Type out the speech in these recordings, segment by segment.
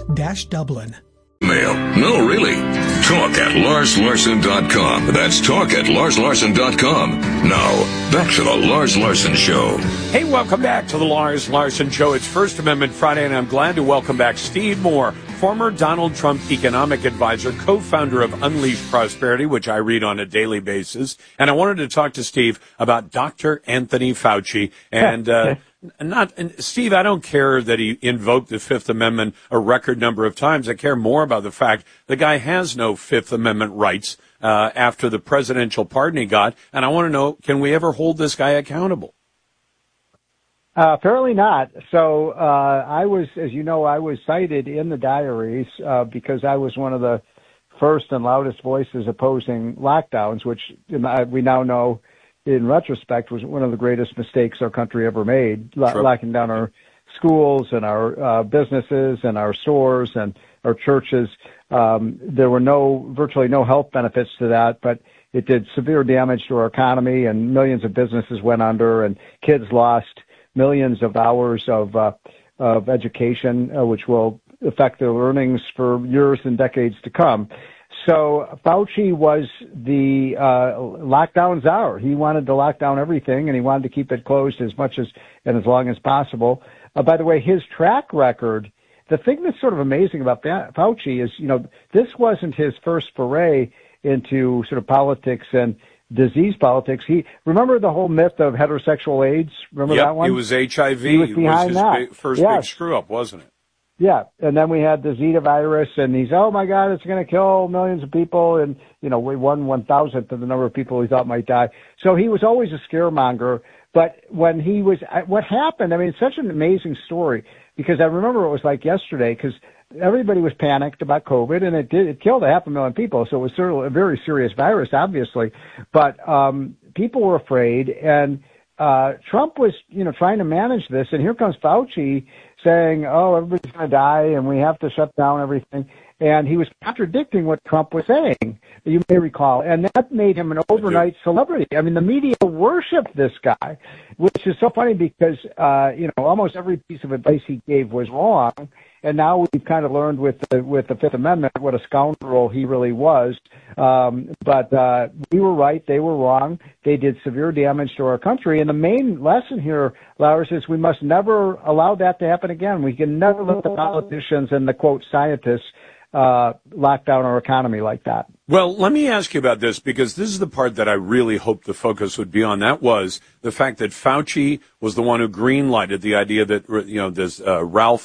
Dublin. Mail. No, really. Talk at LarsLarson.com. That's talk at LarsLarson.com. Now, back to the Lars Larson Show. Hey, welcome back to the Lars Larson Show. It's First Amendment Friday, and I'm glad to welcome back Steve Moore, former Donald Trump economic advisor, co-founder of Unleashed Prosperity, which I read on a daily basis. And I wanted to talk to Steve about Dr. Anthony Fauci. And Steve, I don't care that he invoked the Fifth Amendment a record number of times. I care more about the fact the guy has no Fifth Amendment rights after the presidential pardon he got. And I want to know, can we ever hold this guy accountable? Apparently not. So I was, as you know, I was cited in the diaries because I was one of the first and loudest voices opposing lockdowns, which we now know in retrospect was one of the greatest mistakes our country ever made, locking down our schools and our businesses and our stores and our churches. There were virtually no health benefits to that, but it did severe damage to our economy, and millions of businesses went under, and kids lost millions of hours of education, which will affect their earnings for years and decades to come. So Fauci was the lockdown czar. He wanted to lock down everything, and he wanted to keep it closed as much as and as long as possible. By the way, his track record, the thing that's sort of amazing about Fauci is, this wasn't his first foray into sort of politics and disease politics. Remember the whole myth of heterosexual AIDS? Remember that one? It was HIV. He was behind that. First big screw up, wasn't it? Yeah, and then we had the Zika virus, and he's, oh my God, it's going to kill millions of people, and we won 1,000th of the number of people he thought might die. So he was always a scaremonger. But when what happened? I mean, it's such an amazing story because I remember it was like yesterday because everybody was panicked about COVID, and it killed 500,000 people. So it was certainly a very serious virus, obviously, but people were afraid, and Trump was, trying to manage this, and here comes Fauci saying, oh, everybody's going to die and we have to shut down everything. And he was contradicting what Trump was saying, you may recall. And that made him an overnight celebrity. I mean, the media worshipped this guy, which is so funny because, almost every piece of advice he gave was wrong. And now we've kind of learned with the Fifth Amendment what a scoundrel he really was. But we were right. They were wrong. They did severe damage to our country. And the main lesson here, Lars, is we must never allow that to happen again. We can never let the politicians and the, quote, scientists lock down our economy like that. Well, let me ask you about this, because this is the part that I really hoped the focus would be on. That was the fact that Fauci was the one who green-lighted the idea that, this Ralph,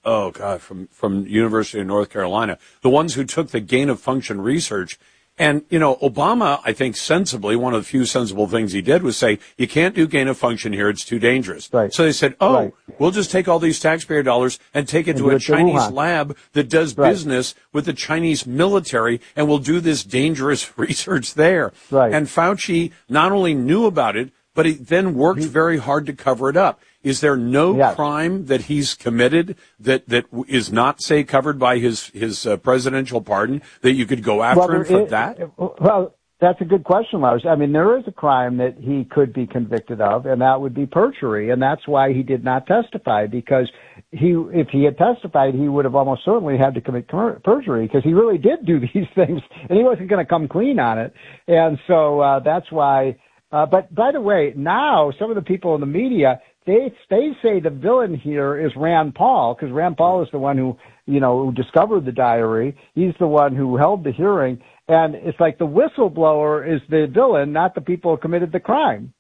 from University of North Carolina, the ones who took the gain-of-function research. And, Obama, I think sensibly, one of the few sensible things he did was say, you can't do gain of function here. It's too dangerous. Right. So they said, we'll just take all these taxpayer dollars and take it to a Chinese lab that does business with the Chinese military, and we'll do this dangerous research there. Right. And Fauci not only knew about it, but he then worked very hard to cover it up. Is there no crime that he's committed that is not, say, covered by his presidential pardon, that you could go after him for that? Well, that's a good question, Lars. I mean, there is a crime that he could be convicted of, and that would be perjury, and that's why he did not testify, because if he had testified, he would have almost certainly had to commit perjury, because he really did do these things, and he wasn't going to come clean on it. And so that's why. But by the way, now some of the people in the media, they say the villain here is Rand Paul, because Rand Paul is the one who discovered the diary. He's the one who held the hearing. And it's like the whistleblower is the villain, not the people who committed the crime.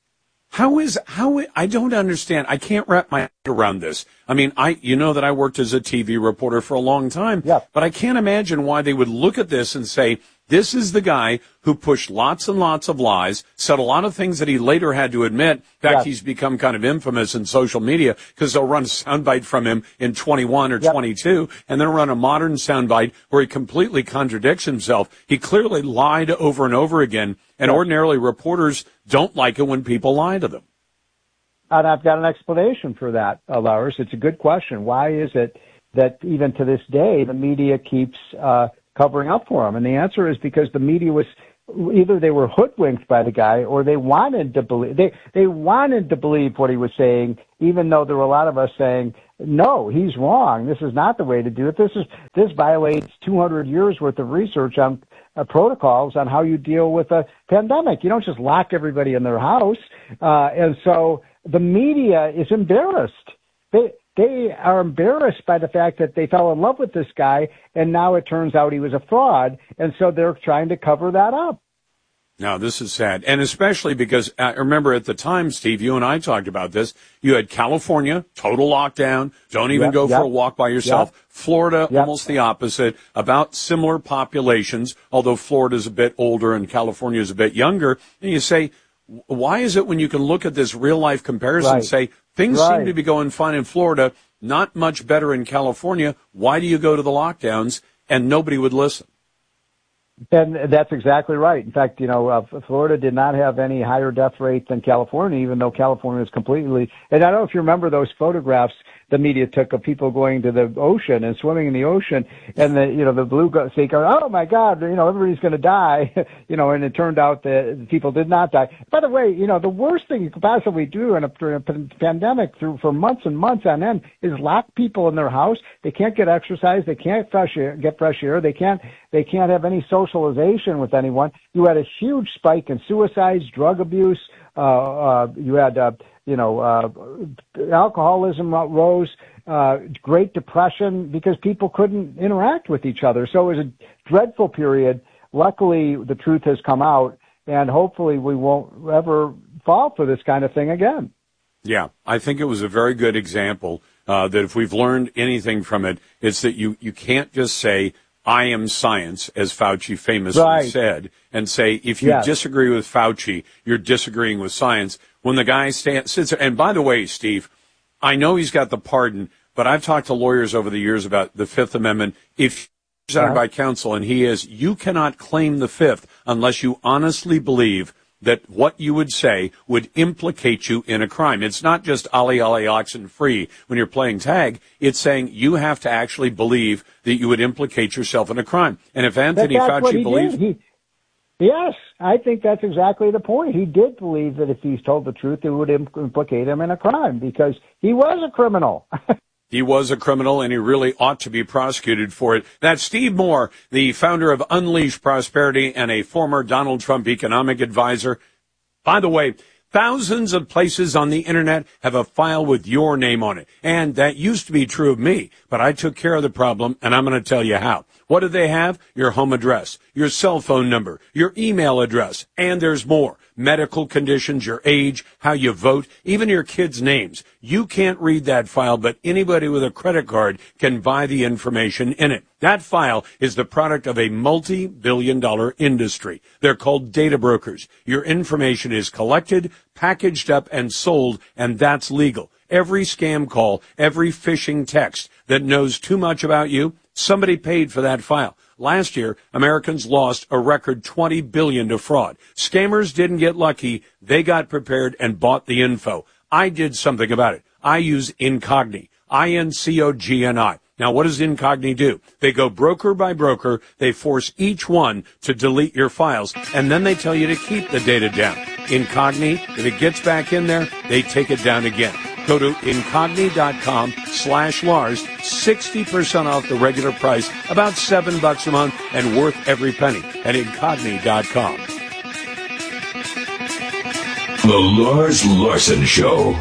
I don't understand. I can't wrap my head around this. I mean, that I worked as a TV reporter for a long time, but I can't imagine why they would look at this and say, this is the guy who pushed lots and lots of lies, said a lot of things that he later had to admit. In fact, he's become kind of infamous in social media because they'll run a soundbite from him in 21 or 22 and then run a modern soundbite where he completely contradicts himself. He clearly lied over and over again, and ordinarily reporters don't like it when people lie to them. And I've got an explanation for that, Lars. It's a good question. Why is it that even to this day the media keeps covering up for him? And the answer is because the media was either they were hoodwinked by the guy or they wanted to believe they wanted to believe what he was saying, even though there were a lot of us saying, no, he's wrong. This is not the way to do it. This violates 200 years worth of research on protocols on how you deal with a pandemic. You don't just lock everybody in their house. And so the media is embarrassed. They are embarrassed by the fact that they fell in love with this guy, and now it turns out he was a fraud, and so they're trying to cover that up. Now, this is sad, and especially because, remember at the time, Steve, you and I talked about this, you had California, total lockdown, don't even go for a walk by yourself. Florida, almost the opposite, about similar populations, although Florida's a bit older and California is a bit younger. And you say, why is it when you can look at this real-life comparison, say, things seem to be going fine in Florida, not much better in California, why do you go to the lockdowns? And nobody would listen. And that's exactly right. In fact, Florida did not have any higher death rate than California, even though California is completely, and I don't know if you remember those photographs the media took of people going to the ocean and swimming in the ocean, and the blue sea going, oh my God, everybody's going to die, and it turned out that people did not die. By the way, the worst thing you could possibly do during a pandemic for months and months on end is lock people in their house. They can't get exercise. They can't get fresh air. They can't have any socialization with anyone. You had a huge spike in suicides, drug abuse. You had, alcoholism rose, Great Depression, because people couldn't interact with each other. So it was a dreadful period. Luckily, the truth has come out, and hopefully we won't ever fall for this kind of thing again. Yeah, I think it was a very good example that if we've learned anything from it, it's that you can't just say, I am science, as Fauci famously said, and say, if you disagree with Fauci, you're disagreeing with science. When the guy sits there, and by the way, Steve, I know he's got the pardon, but I've talked to lawyers over the years about the Fifth Amendment. If he's presented by counsel, and you cannot claim the Fifth unless you honestly believe that what you would say would implicate you in a crime. It's not just ollie ollie oxen free when you're playing tag. It's saying you have to actually believe that you would implicate yourself in a crime. And if Anthony Fauci believed... Yes, I think that's exactly the point. He did believe that if he's told the truth, it would implicate him in a crime because he was a criminal. He was a criminal, and he really ought to be prosecuted for it. That's Steve Moore, the founder of Unleash Prosperity and a former Donald Trump economic advisor. By the way, thousands of places on the Internet have a file with your name on it. And that used to be true of me, but I took care of the problem, and I'm going to tell you how. What do they have? Your home address, your cell phone number, your email address, and there's more. Medical conditions, your age, how you vote, even your kids' names. You can't read that file, but anybody with a credit card can buy the information in it. That file is the product of a multi-billion-dollar industry. They're called data brokers. Your information is collected, packaged up, and sold, and that's legal. Every scam call, every phishing text that knows too much about you, somebody paid for that file. Last year, Americans lost a record $20 billion to fraud. Scammers didn't get lucky. They got prepared and bought the info. I did something about it. I use Incogni, INCOGNI. Now, what does Incogni do? They go broker by broker. They force each one to delete your files, and then they tell you to keep the data down. Incogni, if it gets back in there, they take it down again. Go to Incogni.com/Lars, 60% off the regular price, about $7 a month, and worth every penny at Incogni.com. The Lars Larson Show.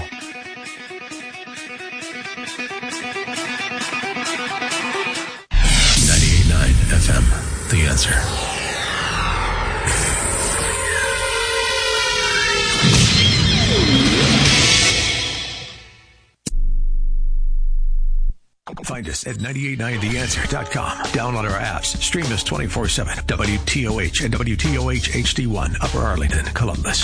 FM, The Answer. Find us at 989theanswer.com. Download our apps. Stream us 24/7. WTOH and WTOH HD1, Upper Arlington, Columbus.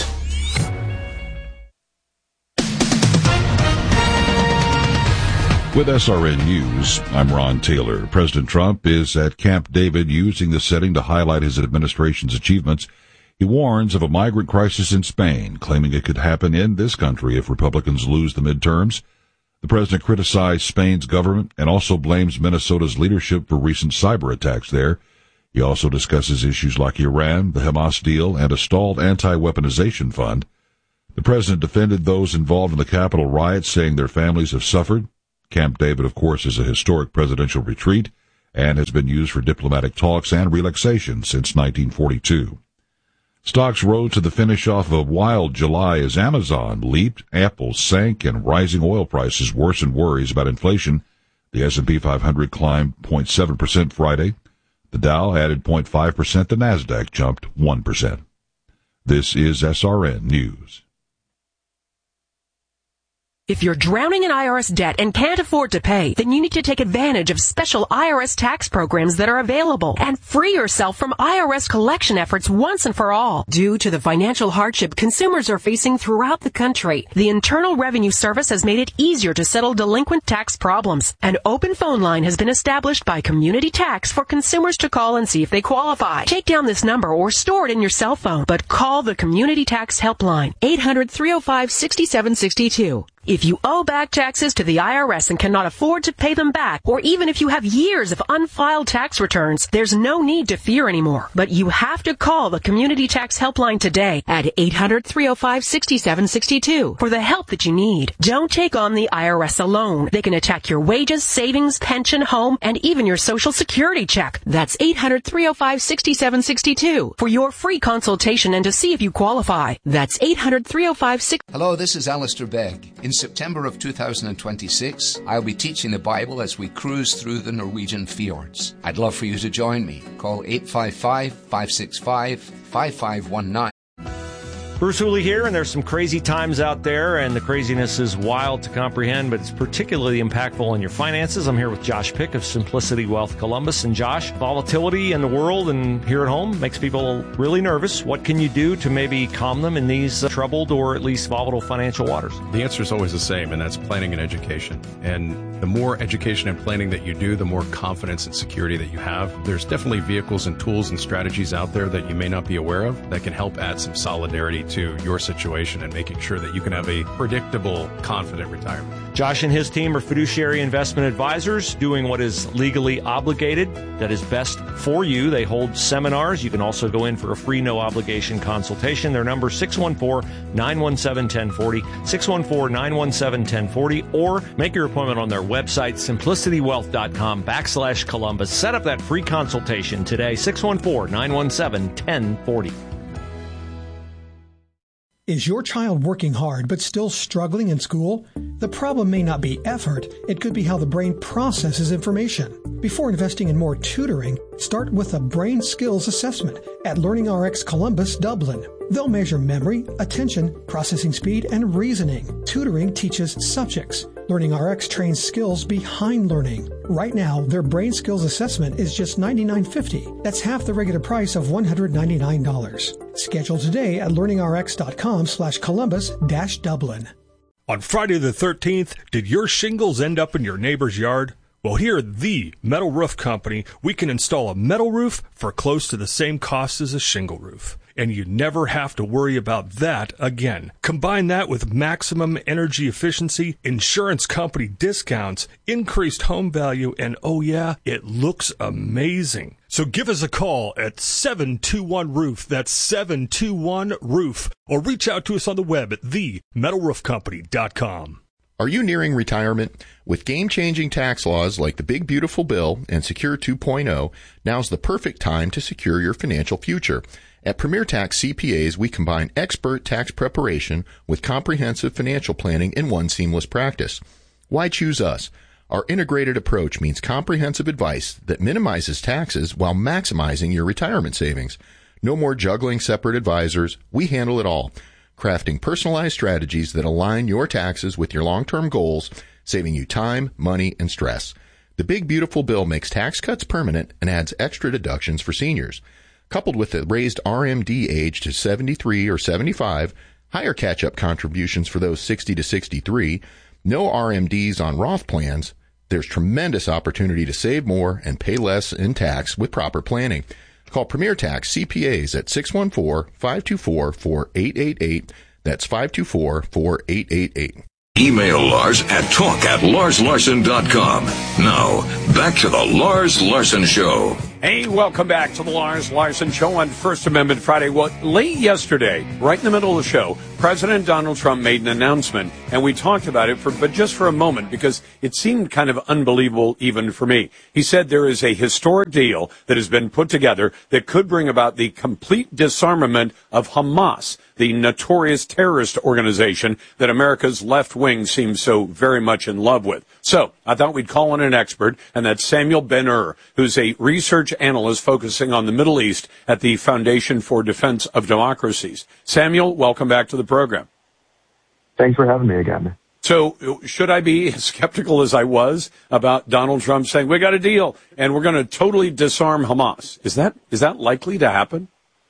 With SRN News, I'm Ron Taylor. President Trump is at Camp David using the setting to highlight his administration's achievements. He warns of a migrant crisis in Spain, claiming it could happen in this country if Republicans lose the midterms. The president criticized Spain's government and also blames Minnesota's leadership for recent cyber attacks there. He also discusses issues like Iran, the Hamas deal, and a stalled anti-weaponization fund. The president defended those involved in the Capitol riots, saying their families have suffered Camp David, of course, is a historic presidential retreat and has been used for diplomatic talks and relaxation since 1942. Stocks rose to the finish off of a wild July as Amazon leaped, Apple sank, and rising oil prices worsened worries about inflation. The S&P 500 climbed 0.7% Friday. The Dow added 0.5%. The Nasdaq jumped 1%. This is SRN News. If you're drowning in IRS debt and can't afford to pay, then you need to take advantage of special IRS tax programs that are available and free yourself from IRS collection efforts once and for all. Due to the financial hardship consumers are facing throughout the country, the Internal Revenue Service has made it easier to settle delinquent tax problems. An open phone line has been established by Community Tax for consumers to call and see if they qualify. Take down this number or store it in your cell phone, but call the Community Tax Helpline, 800-305-6762. If you owe back taxes to the IRS and cannot afford to pay them back, or even if you have years of unfiled tax returns, there's no need to fear anymore. But you have to call the Community Tax Helpline today at 800-305-6762 for the help that you need. Don't take on the IRS alone. They can attack your wages, savings, pension, home, and even your Social Security check. That's 800-305-6762 for your free consultation and to see if you qualify. That's 800-305-6762. Hello, this is Alistair Begg. In September of 2026, I'll be teaching the Bible as we cruise through the Norwegian fjords. I'd love for you to join me. Call 855-565-5519. Bruce Hooley here, and there's some crazy times out there, and the craziness is wild to comprehend, but it's particularly impactful on your finances. I'm here with Josh Pick of Simplicity Wealth Columbus. And Josh, volatility in the world and here at home makes people really nervous. What can you do to maybe calm them in these troubled or at least volatile financial waters? The answer is always the same, and that's planning and education. And the more education and planning that you do, the more confidence and security that you have. There's definitely vehicles and tools and strategies out there that you may not be aware of that can help add some solidarity to your situation and making sure that you can have a predictable, confident retirement. Josh and his team are fiduciary investment advisors doing what is legally obligated, that is best for you. They hold seminars. You can also go in for a free, no-obligation consultation. Their number is 614-917-1040, 614-917-1040, or make your appointment on their website, simplicitywealth.com/Columbus. Set up that free consultation today, 614-917-1040. Is your child working hard but still struggling in school? The problem may not be effort, it could be how the brain processes information. Before investing in more tutoring, start with a brain skills assessment at LearningRx Columbus, Dublin. They'll measure memory, attention, processing speed, and reasoning. Tutoring teaches subjects. LearningRx trains skills behind learning. Right now, their brain skills assessment is just $99.50. That's half the regular price of $199. Schedule today at learningrx.com/Columbus-Dublin. On Friday the 13th, did your shingles end up in your neighbor's yard? Well, here at the Metal Roof Company, we can install a metal roof for close to the same cost as a shingle roof. And you never have to worry about that again. Combine that with maximum energy efficiency, insurance company discounts, increased home value, and oh yeah, it looks amazing. So give us a call at 721-ROOF. That's 721-ROOF. Or reach out to us on the web at themetalroofcompany.com. Are you nearing retirement? With game-changing tax laws like the Big Beautiful Bill and Secure 2.0, now's the perfect time to secure your financial future. At Premier Tax CPAs, we combine expert tax preparation with comprehensive financial planning in one seamless practice. Why choose us? Our integrated approach means comprehensive advice that minimizes taxes while maximizing your retirement savings. No more juggling separate advisors. We handle it all, crafting personalized strategies that align your taxes with your long-term goals, saving you time, money, and stress. The Big Beautiful Bill makes tax cuts permanent and adds extra deductions for seniors. Coupled with the raised RMD age to 73 or 75, higher catch-up contributions for those 60 to 63, no RMDs on Roth plans, there's tremendous opportunity to save more and pay less in tax with proper planning. Call Premier Tax CPAs at 614-524-4888. That's 524-4888. Email Lars at talk@LarsLarson.com. Now, back to the Lars Larson Show. Hey, welcome back to the Lars Larson Show on First Amendment Friday. Well, late yesterday, right in the middle of the show, President Donald Trump made an announcement, and we talked about it but just for a moment, because it seemed kind of unbelievable even for me. He said there is a historic deal that has been put together that could bring about the complete disarmament of Hamas, the notorious terrorist organization that America's left wing seems so very much in love with. So I thought we'd call on an expert, and that's Samuel Ben-Ur, who's a research analyst focusing on the Middle East at the Foundation for Defense of Democracies. Samuel, welcome back to the program. Thanks for having me again. So should I be as skeptical as I was about Donald Trump saying, we got a deal and we're going to totally disarm Hamas? Is that likely to happen?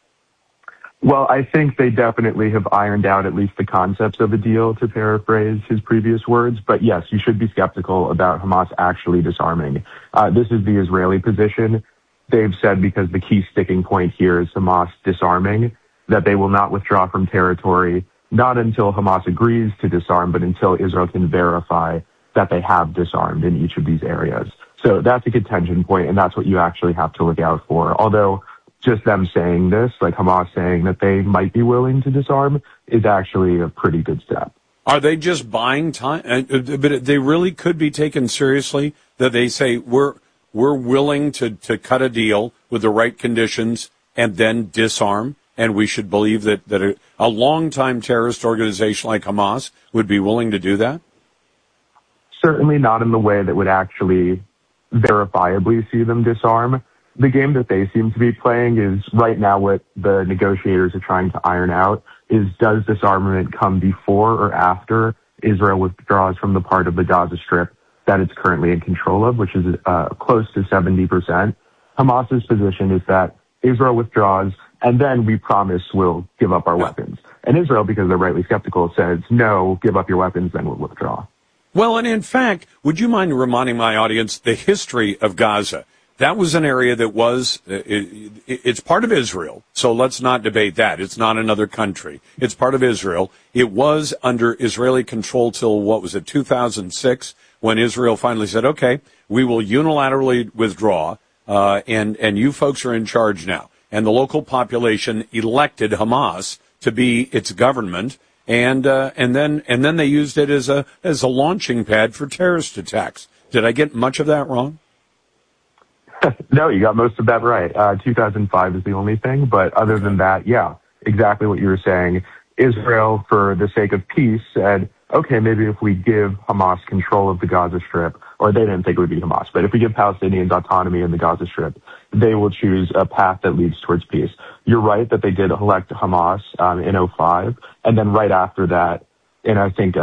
Well, I think they definitely have ironed out at least the concepts of a deal, to paraphrase his previous words. But yes, you should be skeptical about Hamas actually disarming. This is the Israeli position. They've said, because the key sticking point here is Hamas disarming, that they will not withdraw from territory, not until Hamas agrees to disarm, but until Israel can verify that they have disarmed in each of these areas. So that's a contention point, and that's what you actually have to look out for. Although just them saying this, like Hamas saying that they might be willing to disarm, is actually a pretty good step. Are they just buying time? But they really could be taken seriously, that they say we're willing to cut a deal with the right conditions and then disarm, and we should believe that a longtime terrorist organization like Hamas would be willing to do that? Certainly not in the way that would actually verifiably see them disarm. The game that they seem to be playing is, right now what the negotiators are trying to iron out is, does disarmament come before or after Israel withdraws from the part of the Gaza Strip that it's currently in control of, which is close to 70%. Hamas's position is that Israel withdraws, and then we promise we'll give up our weapons. And Israel, because they're rightly skeptical, says, no, give up your weapons, then we'll withdraw. Well, and in fact, would you mind reminding my audience the history of Gaza? That was an area that was, it's part of Israel, so let's not debate that. It's not another country. It's part of Israel. It was under Israeli control till, 2006, when Israel finally said, okay, we will unilaterally withdraw, and you folks are in charge now. And the local population elected Hamas to be its government, and then they used it as a launching pad for terrorist attacks. Did I get much of that wrong? No, you got most of that right. 2005 is the only thing, but other than that, yeah, exactly what you were saying. Israel, for the sake of peace, said, okay, maybe if we give Hamas control of the Gaza Strip, or they didn't think it would be Hamas, but if we give Palestinians autonomy in the Gaza Strip, they will choose a path that leads towards peace. You're right that they did elect Hamas in 2005, and then right after that, in I think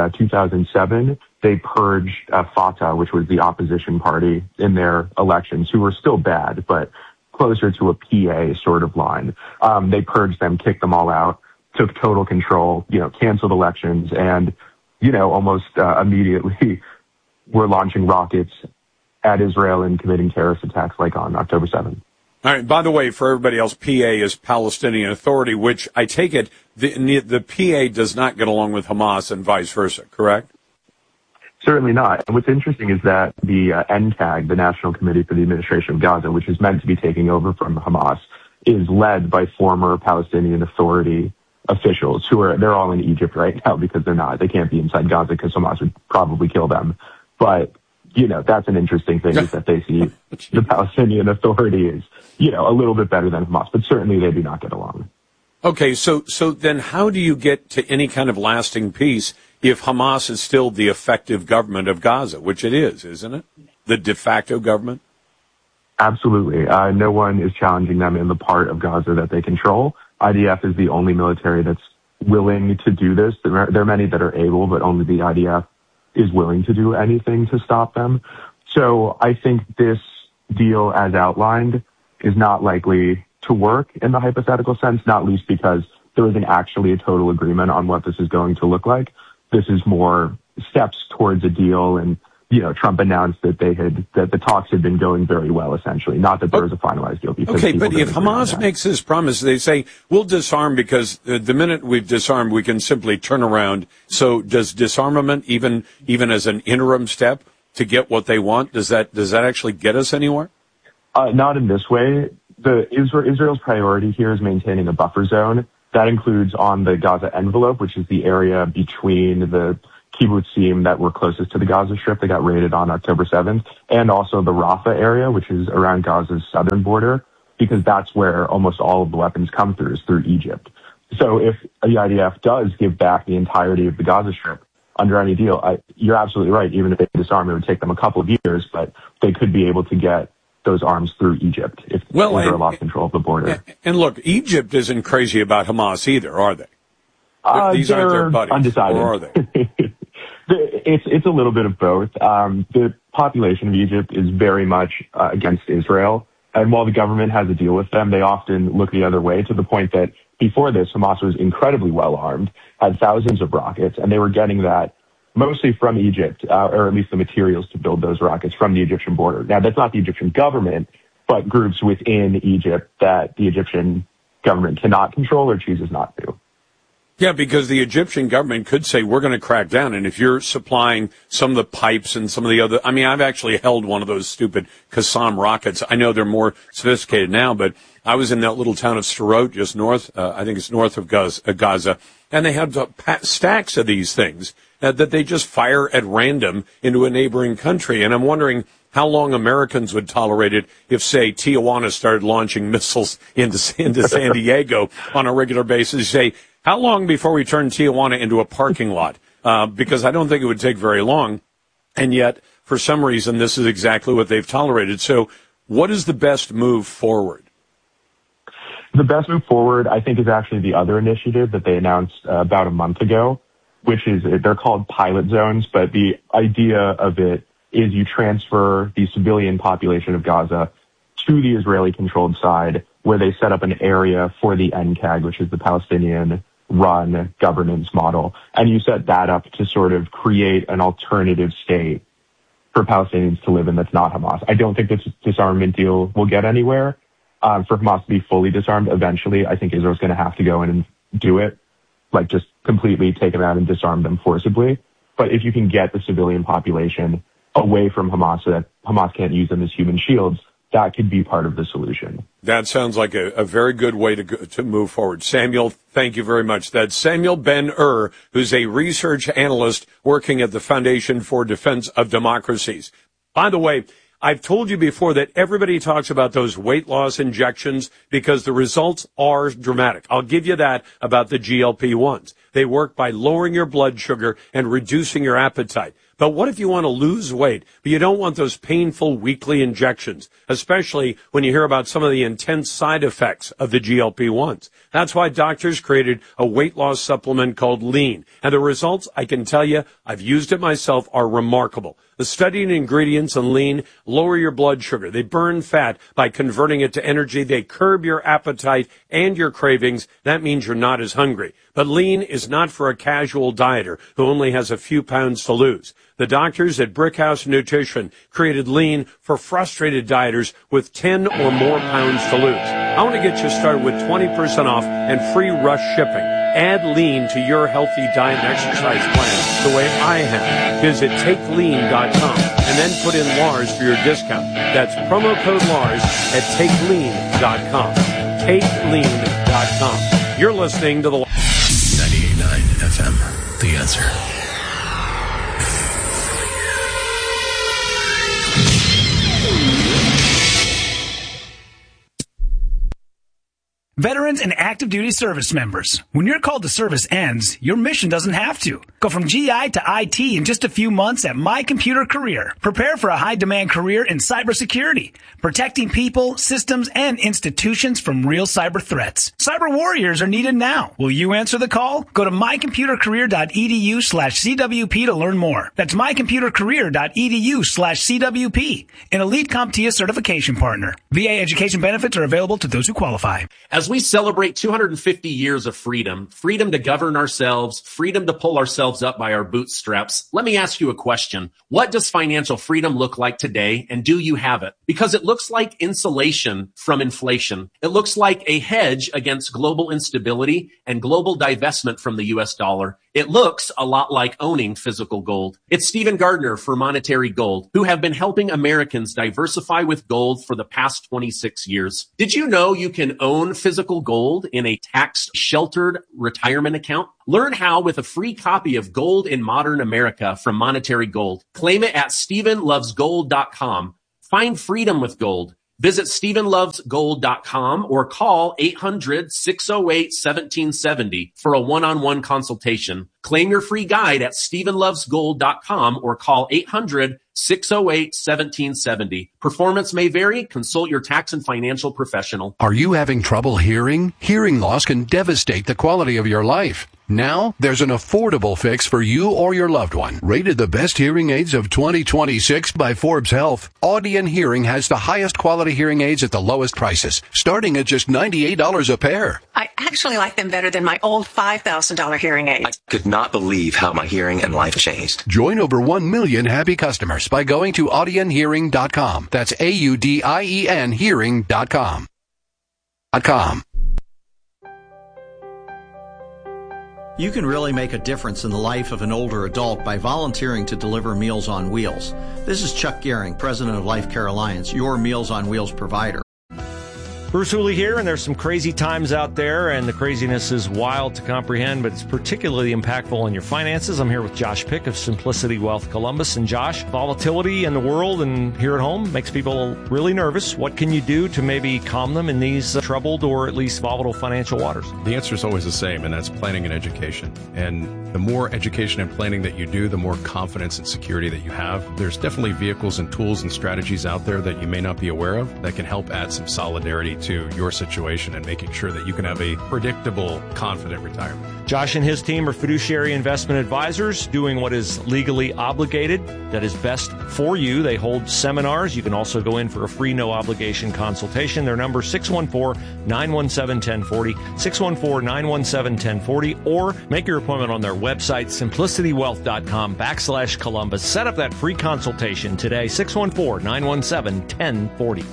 2007, they purged Fatah, which was the opposition party, in their elections, who were still bad, but closer to a PA sort of line. They purged them, kicked them all out, took total control, canceled elections, and, almost immediately were launching rockets at Israel and committing terrorist attacks like on October 7th. All right. By the way, for everybody else, PA is Palestinian Authority, which I take it the PA does not get along with Hamas and vice versa, correct? Certainly not. And what's interesting is that the NCAG, the National Committee for the Administration of Gaza, which is meant to be taking over from Hamas, is led by former Palestinian Authority officials they're all in Egypt right now because they can't be inside Gaza because Hamas would probably kill them. But, that's an interesting thing is that they see the Palestinian Authority is, a little bit better than Hamas, but certainly they do not get along. Okay, so then how do you get to any kind of lasting peace if Hamas is still the effective government of Gaza, which it is, isn't it? The de facto government? Absolutely. No one is challenging them in the part of Gaza that they control. IDF is the only military that's willing to do this. There are many that are able, but only the IDF is willing to do anything to stop them. So I think this deal, as outlined, is not likely to work in the hypothetical sense, not least because there isn't actually a total agreement on what this is going to look like. This is more steps towards a deal, and Trump announced that the talks had been going very well, essentially, not that there was a finalized deal. Okay, but if Hamas makes this promise, they say, we'll disarm because the minute we've disarmed, we can simply turn around. So does disarmament, even as an interim step to get what they want, does that actually get us anywhere? Not in this way. Israel's priority here is maintaining a buffer zone. That includes on the Gaza envelope, which is the area between the kibbutzim that were closest to the Gaza Strip that got raided on October 7th, and also the Rafah area, which is around Gaza's southern border, because that's where almost all of the weapons come through, is through Egypt. So if the IDF does give back the entirety of the Gaza Strip under any deal, you're absolutely right. Even if they disarm, it would take them a couple of years, but they could be able to get those arms through Egypt if Israel lost control of the border. And look, Egypt isn't crazy about Hamas either, are they? These aren't their buddies, undecided. Or are they? It's a little bit of both. The population of Egypt is very much against Israel. And while the government has a deal with them, they often look the other way, to the point that before this, Hamas was incredibly well armed, had thousands of rockets, and they were getting that mostly from Egypt, or at least the materials to build those rockets from the Egyptian border. Now, that's not the Egyptian government, but groups within Egypt that the Egyptian government cannot control or chooses not to. Yeah, because the Egyptian government could say, we're going to crack down. And if you're supplying some of the pipes and some of the other, I mean, I've actually held one of those stupid Qassam rockets. I know they're more sophisticated now, but I was in that little town of Sderot, just north, I think it's north of Gaza, and they have stacks of these things that they just fire at random into a neighboring country. And I'm wondering how long Americans would tolerate it if, say, Tijuana started launching missiles into San Diego on a regular basis. Say, how long before we turn Tijuana into a parking lot? Because I don't think it would take very long. And yet, for some reason, this is exactly what they've tolerated. So what is the best move forward? The best move forward, I think, is actually the other initiative that they announced about a month ago, which is, they're called pilot zones, but the idea of it is you transfer the civilian population of Gaza to the Israeli-controlled side, where they set up an area for the NCAG, which is the Palestinian-run governance model, and you set that up to sort of create an alternative state for Palestinians to live in that's not Hamas. I don't think this disarmament deal will get anywhere. For Hamas to be fully disarmed eventually, I think Israel's going to have to go in and do it, like just completely take them out and disarm them forcibly. But if you can get the civilian population away from Hamas so that Hamas can't use them as human shields, that could be part of the solution. That sounds like a very good way to move forward. Samuel, thank you very much. That's Samuel Ben-Ur, who's a research analyst working at the Foundation for Defense of Democracies. By the way, I've told you before that everybody talks about those weight loss injections because the results are dramatic. I'll give you that about the GLP-1s. They work by lowering your blood sugar and reducing your appetite. But what if you want to lose weight, but you don't want those painful weekly injections, especially when you hear about some of the intense side effects of the GLP-1s? That's why doctors created a weight loss supplement called Lean. And the results, I can tell you, I've used it myself, are remarkable. The studied ingredients in Lean lower your blood sugar. They burn fat by converting it to energy. They curb your appetite and your cravings. That means you're not as hungry. But Lean is not for a casual dieter who only has a few pounds to lose. The doctors at Brickhouse Nutrition created Lean for frustrated dieters with 10 or more pounds to lose. I want to get you started with 20% off and free rush shipping. Add Lean to your healthy diet and exercise plan the way I have. Visit TakeLean.com and then put in Lars for your discount. That's promo code Lars at TakeLean.com. TakeLean.com. You're listening to the 98.9 FM, The Answer. Veterans and active duty service members. When your call to service ends, your mission doesn't have to. Go from GI to IT in just a few months at My Computer Career. Prepare for a high-demand career in cybersecurity, protecting people, systems, and institutions from real cyber threats. Cyber warriors are needed now. Will you answer the call? Go to mycomputercareer.edu/CWP to learn more. That's mycomputercareer.edu/CWP, an elite CompTIA certification partner. VA education benefits are available to those who qualify. As we celebrate 250 years of freedom, freedom to govern ourselves, freedom to pull ourselves up by our bootstraps, let me ask you a question. What does financial freedom look like today, and do you have it? Because it looks like insulation from inflation. It looks like a hedge against global instability and global divestment from the U.S. dollar. It looks a lot like owning physical gold. It's Stephen Gardner for Monetary Gold, who have been helping Americans diversify with gold for the past 26 years. Did you know you can own physical gold in a tax-sheltered retirement account? Learn how with a free copy of Gold in Modern America from Monetary Gold. Claim it at StephenLovesGold.com. Find freedom with gold. Visit StephenLovesGold.com or call 800-608-1770 for a one-on-one consultation. Claim your free guide at StephenLovesGold.com or call 800-608-1770. Performance may vary. Consult your tax and financial professional. Are you having trouble hearing? Hearing loss can devastate the quality of your life. Now, there's an affordable fix for you or your loved one. Rated the best hearing aids of 2026 by Forbes Health, Audion Hearing has the highest quality hearing aids at the lowest prices, starting at just $98 a pair. I actually like them better than my old $5,000 hearing aids. I could not believe how my hearing and life changed. Join over 1 million happy customers by going to audionhearing.com. That's AUDIEN hearing.com. You can really make a difference in the life of an older adult by volunteering to deliver Meals on Wheels. This is Chuck Gehring, president of Life Care Alliance, your Meals on Wheels provider. Bruce Hooley here, and there's some crazy times out there, and the craziness is wild to comprehend, but it's particularly impactful on your finances. I'm here with Josh Pick of Simplicity Wealth Columbus. And Josh, volatility in the world and here at home makes people really nervous. What can you do to maybe calm them in these troubled or at least volatile financial waters? The answer is always the same, and that's planning and education. And the more education and planning that you do, the more confidence and security that you have. There's definitely vehicles and tools and strategies out there that you may not be aware of that can help add some solidarity to your situation and making sure that you can have a predictable, confident retirement. Josh and his team are fiduciary investment advisors doing what is legally obligated, that is best for you. They hold seminars. You can also go in for a free, no-obligation consultation. Their number is 614-917-1040, 614-917-1040, or make your appointment on their website, simplicitywealth.com/Columbus. Set up that free consultation today, 614-917-1040.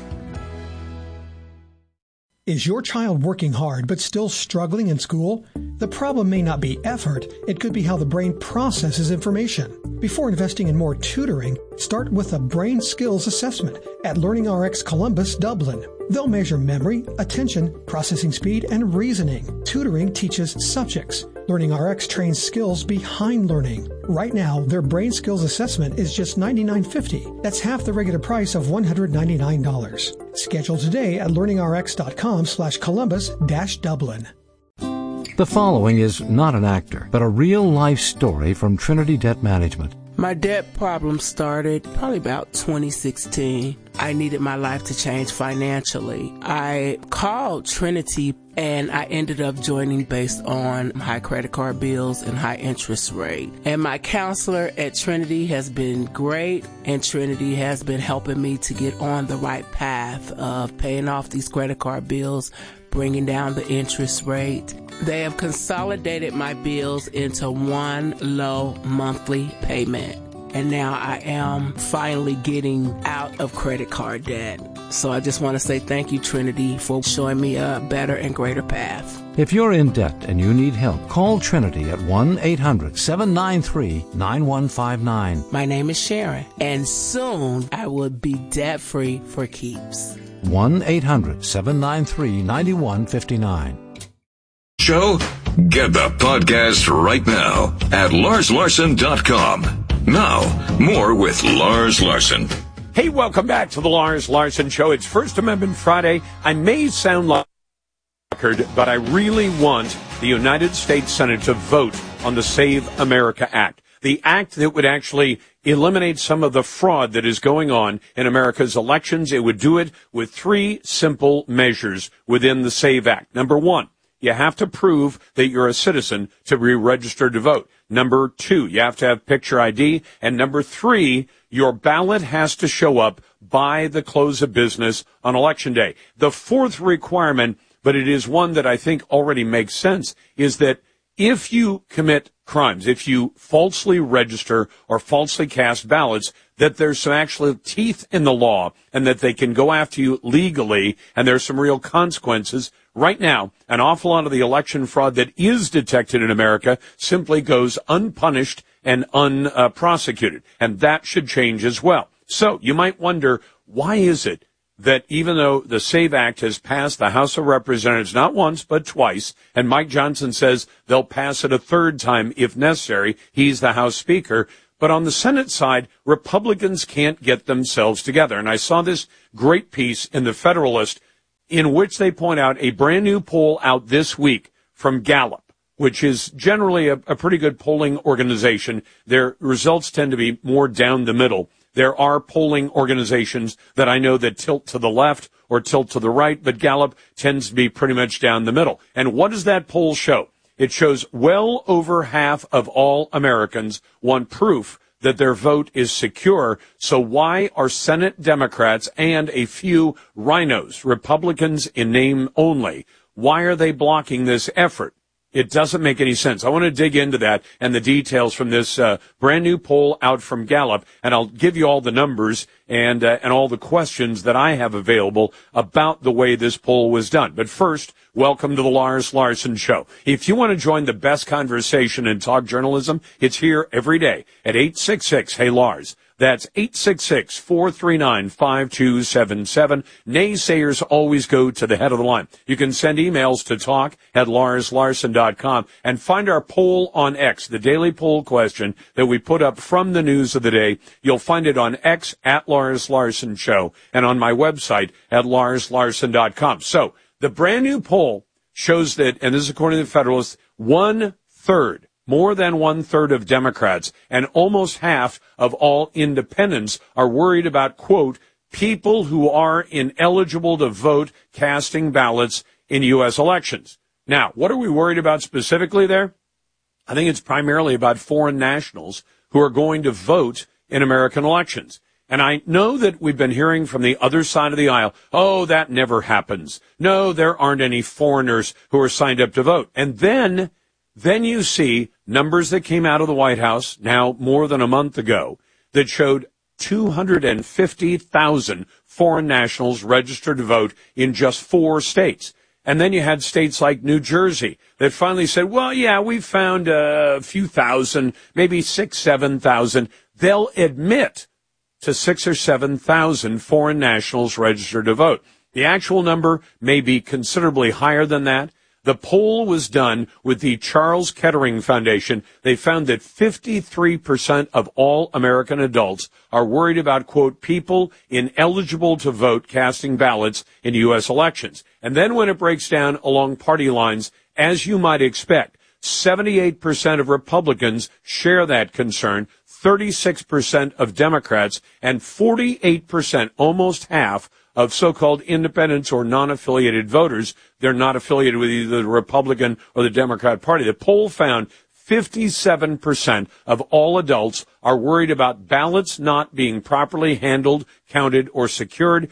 Is your child working hard but still struggling in school? The problem may not be effort, it could be how the brain processes information. Before investing in more tutoring, start with a brain skills assessment at LearningRx Columbus, Dublin. They'll measure memory, attention, processing speed, and reasoning. Tutoring teaches subjects. LearningRx trains skills behind learning. Right now, their brain skills assessment is just $99.50. That's half the regular price of $199. Schedule today at learningrx.com/Columbus-Dublin. The following is not an actor, but a real-life story from Trinity Debt Management. My debt problem started probably about 2016. I needed my life to change financially. I called Trinity and I ended up joining based on high credit card bills and high interest rate. And my counselor at Trinity has been great, and Trinity has been helping me to get on the right path of paying off these credit card bills, bringing down the interest rate. They have consolidated my bills into one low monthly payment. And now I am finally getting out of credit card debt. So I just want to say thank you, Trinity, for showing me a better and greater path. If you're in debt and you need help, call Trinity at 1-800-793-9159. My name is Sharon, and soon I will be debt-free for keeps. 1-800-793-9159. Show? Get the podcast right now at LarsLarson.com. Now, more with Lars Larson. Hey, welcome back to the Lars Larson Show. It's First Amendment Friday. I may sound like a record, but I really want the United States Senate to vote on the Save America Act. The act that would actually eliminate some of the fraud that is going on in America's elections. It would do it with three simple measures within the SAVE Act. Number one, you have to prove that you're a citizen to be registered to vote. Number two, you have to have picture ID. And number three, your ballot has to show up by the close of business on Election Day. The fourth requirement, but it is one that I think already makes sense, is that if you commit crimes, if you falsely register or falsely cast ballots, that there's some actual teeth in the law and that they can go after you legally and there's some real consequences. Right now, an awful lot of the election fraud that is detected in America simply goes unpunished and unprosecuted, and that should change as well. So you might wonder, why is it that even though the SAVE Act has passed the House of Representatives not once but twice, and Mike Johnson says they'll pass it a third time if necessary, he's the House Speaker, but on the Senate side, Republicans can't get themselves together. And I saw this great piece in the Federalist in which they point out a brand new poll out this week from Gallup, which is generally a pretty good polling organization. Their results tend to be more down the middle. There are polling organizations that I know that tilt to the left or tilt to the right, but Gallup tends to be pretty much down the middle. And what does that poll show? It shows well over half of all Americans want proof that their vote is secure. So why are Senate Democrats and a few rhinos, Republicans in name only, why are they blocking this effort? It doesn't make any sense. I want to dig into that and the details from this brand new poll out from Gallup, and I'll give you all the numbers and all the questions that I have available about the way this poll was done. But first, welcome to the Lars Larson Show. If you want to join the best conversation in talk journalism, it's here every day at 866-HEY-LARS. That's 866-439-5277. Naysayers always go to the head of the line. You can send emails to talk@LarsLarson.com and find our poll on X, the daily poll question that we put up from the news of the day. You'll find it on X at Lars Larson Show and on my website at LarsLarson.com. So the brand new poll shows that, and this is according to the Federalist, more than one-third of Democrats and almost half of all independents are worried about, quote, people who are ineligible to vote casting ballots in U.S. elections. Now, what are we worried about specifically there? I think it's primarily about foreign nationals who are going to vote in American elections. And I know that we've been hearing from the other side of the aisle, oh, that never happens. No, there aren't any foreigners who are signed up to vote. And then you see numbers that came out of the White House now more than a month ago that showed 250,000 foreign nationals registered to vote in just 4 states. And then you had states like New Jersey that finally said, well, yeah, we've found a few thousand, maybe 6,000, 7,000. They'll admit to 6,000 or 7,000 foreign nationals registered to vote. The actual number may be considerably higher than that. The poll was done with the Charles Kettering Foundation. They found that 53% of all American adults are worried about, quote, people ineligible to vote casting ballots in U.S. elections. And then when it breaks down along party lines, as you might expect, 78% of Republicans share that concern, 36% of Democrats, and 48%, almost half, of so-called independents or non-affiliated voters. They're not affiliated with either the Republican or the Democrat Party. The poll found 57% of all adults are worried about ballots not being properly handled, counted, or secured.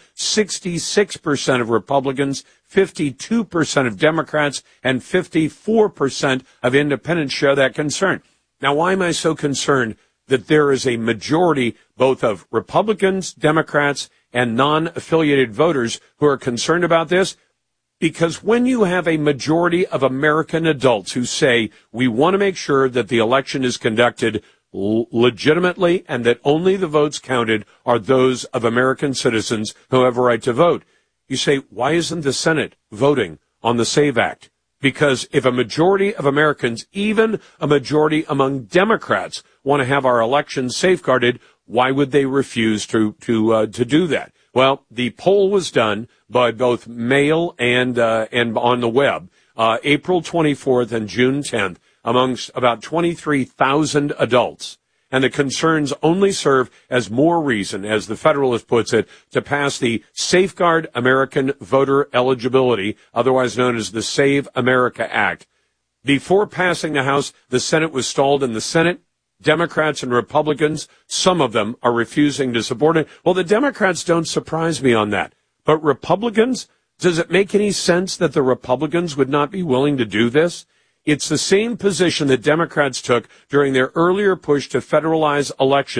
66% of Republicans, 52% of Democrats, and 54% of independents share that concern. Now, why am I so concerned that there is a majority both of Republicans, Democrats, and non-affiliated voters who are concerned about this? Because when you have a majority of American adults who say we want to make sure that the election is conducted legitimately and that only the votes counted are those of American citizens who have a right to vote, you say, why isn't the Senate voting on the SAVE Act? Because if a majority of Americans, even a majority among Democrats, want to have our elections safeguarded, why would they refuse to do that? Well, the poll was done by both mail and on the web, April 24th and June 10th, amongst about 23,000 adults. And the concerns only serve as more reason, as the Federalist puts it, to pass the Safeguard American Voter Eligibility, otherwise known as the Save America Act. Before passing the House, the Senate was stalled in the Senate. Democrats and Republicans, some of them are refusing to support it. Well, the Democrats don't surprise me on that. But Republicans, does it make any sense that the Republicans would not be willing to do this? It's the same position that Democrats took during their earlier push to federalize elections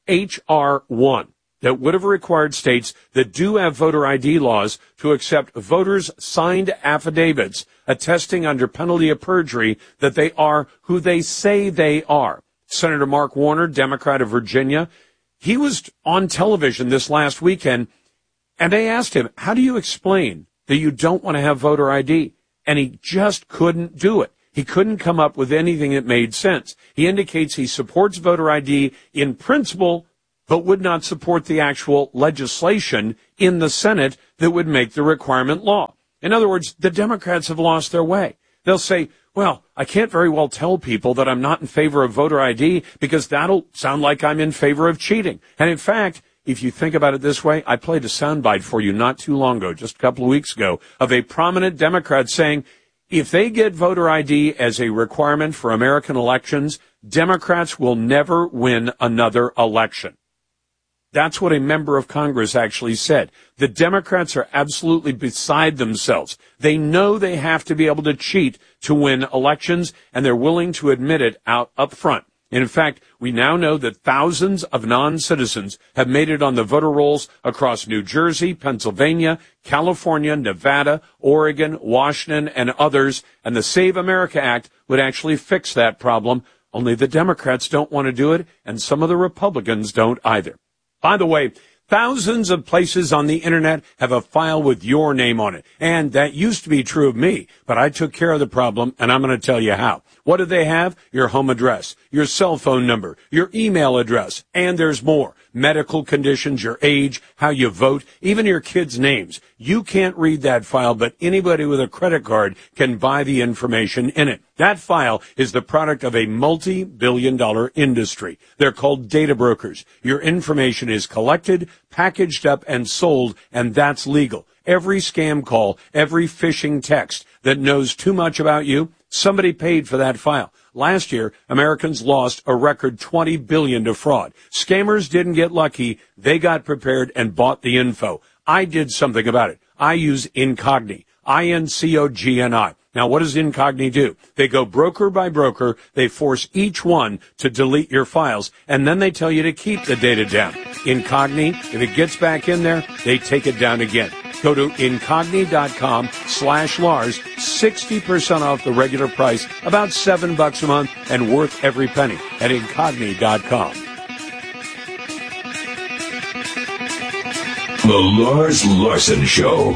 H.R. 1 that would have required states that do have voter ID laws to accept voters' signed affidavits attesting under penalty of perjury that they are who they say they are. Senator Mark Warner, Democrat of Virginia, he was on television this last weekend, and they asked him, how do you explain that you don't want to have voter ID? And he just couldn't do it. He couldn't come up with anything that made sense. He indicates he supports voter ID in principle, but would not support the actual legislation in the Senate that would make the requirement law. In other words, the Democrats have lost their way. They'll say, well, I can't very well tell people that I'm not in favor of voter ID because that'll sound like I'm in favor of cheating. And in fact, if you think about it this way, I played a soundbite for you not too long ago, just a couple of weeks ago, of a prominent Democrat saying, if they get voter ID as a requirement for American elections, Democrats will never win another election. That's what a member of Congress actually said. The Democrats are absolutely beside themselves. They know they have to be able to cheat to win elections, and they're willing to admit it out up front. In fact, we now know that thousands of non-citizens have made it on the voter rolls across New Jersey, Pennsylvania, California, Nevada, Oregon, Washington, and others, and the Save America Act would actually fix that problem. Only the Democrats don't want to do it, and some of the Republicans don't either. By the way, thousands of places on the internet have a file with your name on it. And that used to be true of me, but I took care of the problem, and I'm going to tell you how. What do they have? Your home address, your cell phone number, your email address, and there's more. Medical conditions, your age, how you vote, even your kids' names. You can't read that file, but anybody with a credit card can buy the information in it. That file is the product of a multi-billion-dollar industry. They're called data brokers. Your information is collected, packaged up, and sold, and that's legal. Every scam call, every phishing text that knows too much about you, somebody paid for that file. Last year, Americans lost a record $20 billion to fraud. Scammers didn't get lucky. They got prepared and bought the info. I did something about it. I use Incogni, I-N-C-O-G-N-I. Now, what does Incogni do? They go broker by broker. They force each one to delete your files, and then they tell you to keep the data down. Incogni, if it gets back in there, they take it down again. Go to Incogni.com/Lars, 60% off the regular price, about $7 a month, and worth every penny at Incogni.com. The Lars Larson Show.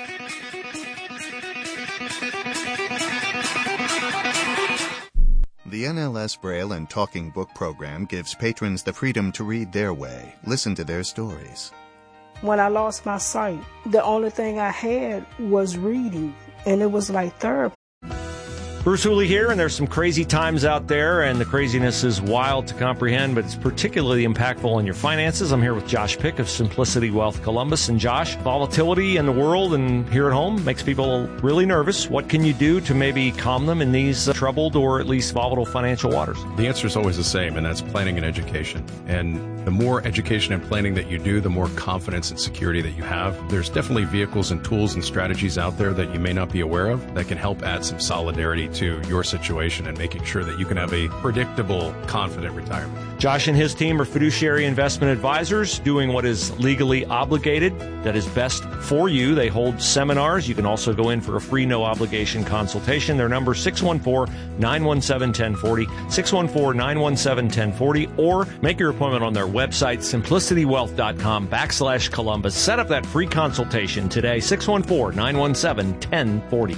The NLS Braille and Talking Book program gives patrons the freedom to read their way, listen to their stories. When I lost my sight, the only thing I had was reading, and it was like therapy. Bruce Hooley here, and there's some crazy times out there, and the craziness is wild to comprehend, but it's particularly impactful on your finances. I'm here with Josh Pick of Simplicity Wealth Columbus. And Josh, volatility in the world and here at home makes people really nervous. What can you do to maybe calm them in these troubled or at least volatile financial waters? The answer is always the same, and that's planning and education. And the more education and planning that you do, the more confidence and security that you have. There's definitely vehicles and tools and strategies out there that you may not be aware of that can help add some solidarity to your situation and making sure that you can have a predictable, confident retirement. Josh and his team are fiduciary investment advisors doing what is legally obligated, that is best for you. They hold seminars. You can also go in for a free, no-obligation consultation. Their number, 614-917-1040, 614-917-1040, or make your appointment on their website, simplicitywealth.com/Columbus. Set up that free consultation today, 614-917-1040.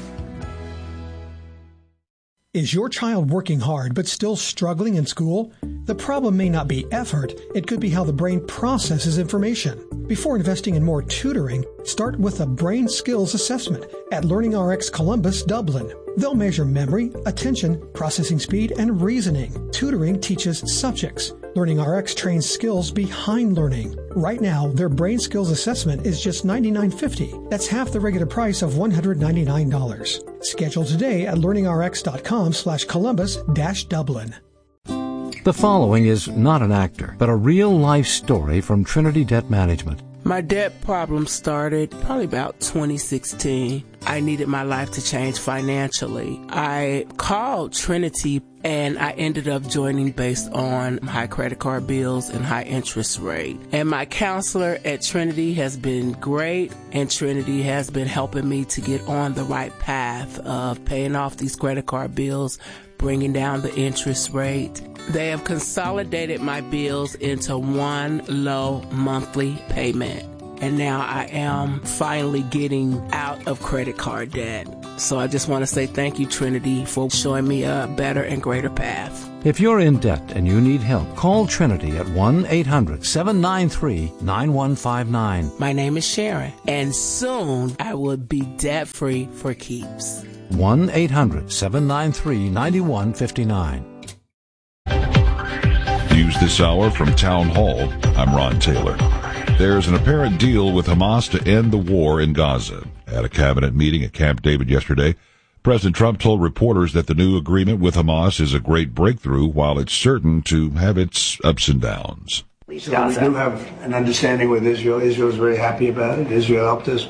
Is your child working hard but still struggling in school? The problem may not be effort, it could be how the brain processes information. Before investing in more tutoring, start with a brain skills assessment at LearningRx Columbus, Dublin. They'll measure memory, attention, processing speed, and reasoning. Tutoring teaches subjects. LearningRx trains skills behind learning. Right now, their brain skills assessment is just $99.50. That's half the regular price of $199. Schedule today at learningRx.com/Columbus-Dublin. The following is not an actor, but a real-life story from Trinity Debt Management. My debt problem started probably about 2016. I needed my life to change financially. I called Trinity and I ended up joining based on high credit card bills and high interest rate. And my counselor at Trinity has been great, and Trinity has been helping me to get on the right path of paying off these credit card bills, bringing down the interest rate. They have consolidated my bills into one low monthly payment. And now I am finally getting out of credit card debt. So I just want to say thank you, Trinity, for showing me a better and greater path. If you're in debt and you need help, call Trinity at 1-800-793-9159. My name is Sharon, and soon I will be debt-free for keeps. 1-800-793-9159. News this hour from Town Hall. I'm Ron Taylor. There's an apparent deal with Hamas to end the war in Gaza. At a cabinet meeting at Camp David yesterday, President Trump told reporters that the new agreement with Hamas is a great breakthrough, while it's certain to have its ups and downs. So we do have an understanding with Israel. Israel is very happy about it. Israel helped us.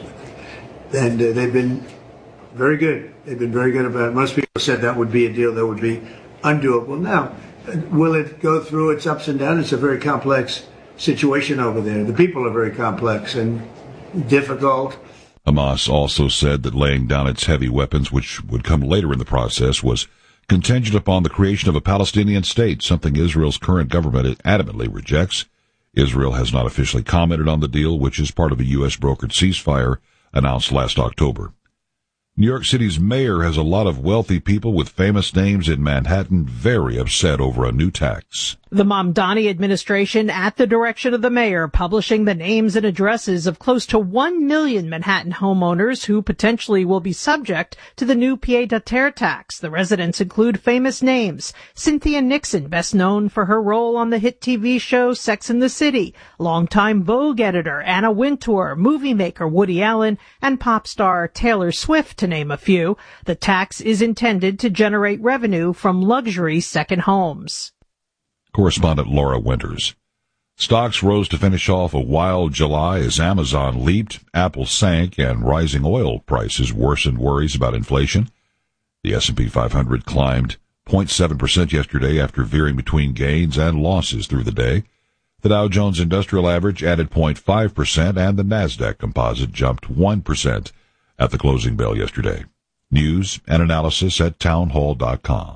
And they've been very good. They've been very good about it. Most people said that would be a deal that would be undoable. Now, will it go through its ups and downs? It's a very complex situation over there. The people are very complex and difficult. Hamas also said that laying down its heavy weapons, which would come later in the process, was contingent upon the creation of a Palestinian state, something Israel's current government adamantly rejects. Israel has not officially commented on the deal, which is part of a U.S.-brokered ceasefire announced last October. New York City's mayor has a lot of wealthy people with famous names in Manhattan very upset over a new tax. The Mamdani administration, at the direction of the mayor, publishing the names and addresses of close to 1 million Manhattan homeowners who potentially will be subject to the new pied-à-terre tax. The residents include famous names: Cynthia Nixon, best known for her role on the hit TV show Sex and the City, longtime Vogue editor Anna Wintour, movie maker Woody Allen, and pop star Taylor Swift, to name a few. The tax is intended to generate revenue from luxury second homes. Correspondent Laura Winters. Stocks rose to finish off a wild July as Amazon leaped, Apple sank, and rising oil prices worsened worries about inflation. The S&P 500 climbed 0.7% yesterday after veering between gains and losses through the day. The Dow Jones Industrial Average added 0.5%, and the Nasdaq Composite jumped 1% at the closing bell yesterday. News and analysis at townhall.com.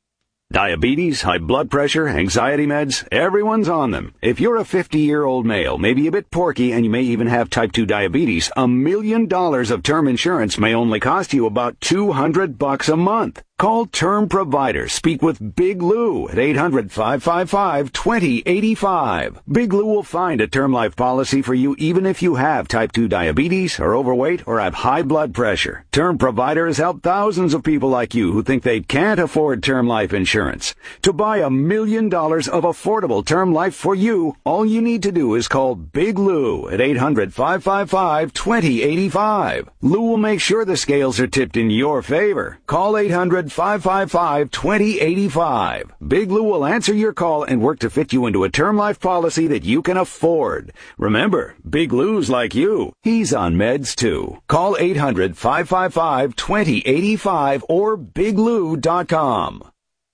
Diabetes, high blood pressure, anxiety meds, everyone's on them. If you're a 50-year-old male, maybe a bit porky, and you may even have type 2 diabetes, $1 million of term insurance may only cost you about $200 a month. Call Term Provider. Speak with Big Lou at 800-555-2085. Big Lou will find a term life policy for you even if you have type 2 diabetes, are overweight, or have high blood pressure. Term Provider has helped thousands of people like you who think they can't afford term life insurance. To buy $1 million of affordable term life for you, all you need to do is call Big Lou at 800-555-2085. Lou will make sure the scales are tipped in your favor. Call 800-555-2085. Big Lou will answer your call and work to fit you into a term life policy that you can afford. Remember, Big Lou's like you. He's on meds too. Call 800-555-2085 or biglou.com.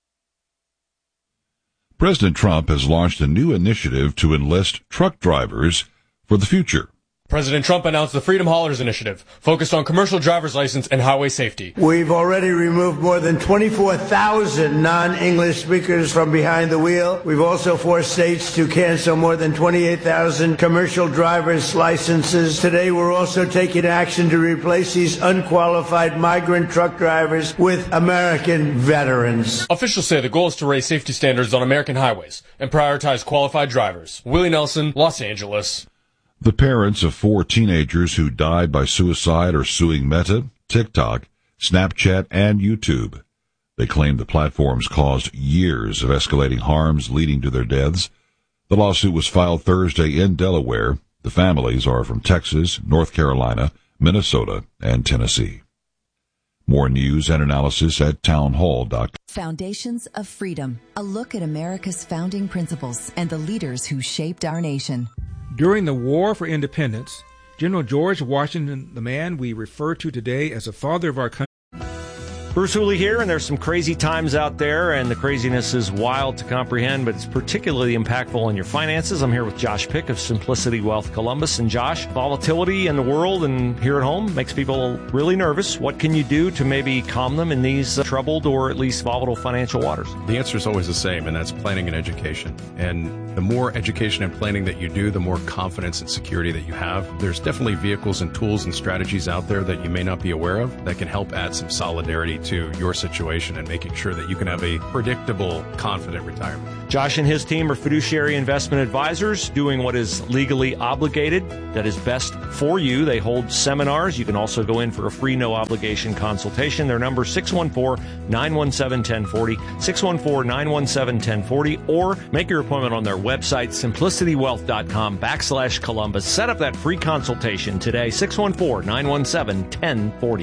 President Trump has launched a new initiative to enlist truck drivers for the future. President Trump announced the Freedom Haulers Initiative, focused on commercial driver's license and highway safety. We've already removed more than 24,000 non-English speakers from behind the wheel. We've also forced states to cancel more than 28,000 commercial driver's licenses. Today, we're also taking action to replace these unqualified migrant truck drivers with American veterans. Officials say the goal is to raise safety standards on American highways and prioritize qualified drivers. Willie Nelson, Los Angeles. The parents of 4 teenagers who died by suicide are suing Meta, TikTok, Snapchat, and YouTube. They claim the platforms caused years of escalating harms leading to their deaths. The lawsuit was filed Thursday in Delaware. The families are from Texas, North Carolina, Minnesota, and Tennessee. More news and analysis at townhall.com. Foundations of Freedom, a look at America's founding principles and the leaders who shaped our nation. During the War for Independence, General George Washington, the man we refer to today as the father of our country. Bruce Hooley here, and there's some crazy times out there, and the craziness is wild to comprehend, but it's particularly impactful on your finances. I'm here with Josh Pick of Simplicity Wealth Columbus. And Josh, volatility in the world and here at home makes people really nervous. What can you do to maybe calm them in these troubled or at least volatile financial waters? The answer is always the same, and that's planning and education. And the more education and planning that you do, the more confidence and security that you have. There's definitely vehicles and tools and strategies out there that you may not be aware of that can help add some solidarity to your situation and making sure that you can have a predictable, confident retirement. Josh and his team are fiduciary investment advisors doing what is legally obligated, that is best for you. They hold seminars. You can also go in for a free, no-obligation consultation. Their number is 614-917-1040, 614-917-1040, or make your appointment on their website, simplicitywealth.com/Columbus. Set up that free consultation today, 614-917-1040.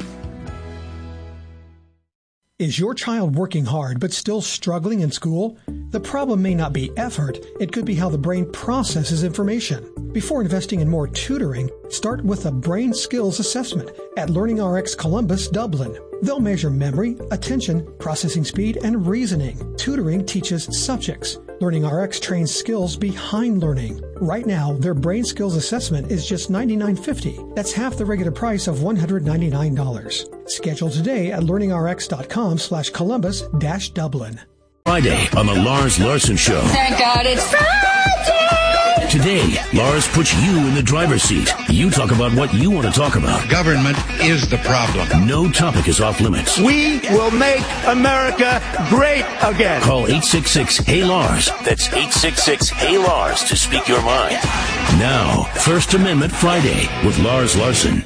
Is your child working hard but still struggling in school? The problem may not be effort, it could be how the brain processes information. Before investing in more tutoring, start with a brain skills assessment at LearningRx Columbus, Dublin. They'll measure memory, attention, processing speed, and reasoning. Tutoring teaches subjects. LearningRx trains skills behind learning. Right now, their brain skills assessment is just $99.50. That's half the regular price of $199. Schedule today at learningrx.com/Columbus-Dublin. Friday on the Lars Larson Show. Thank God it's Friday! Today, Lars puts you in the driver's seat. You talk about what you want to talk about. Government is the problem. No topic is off limits. We will make America great again. Call 866-HEY-LARS. That's 866-HEY-LARS to speak your mind. Now, First Amendment Friday with Lars Larson.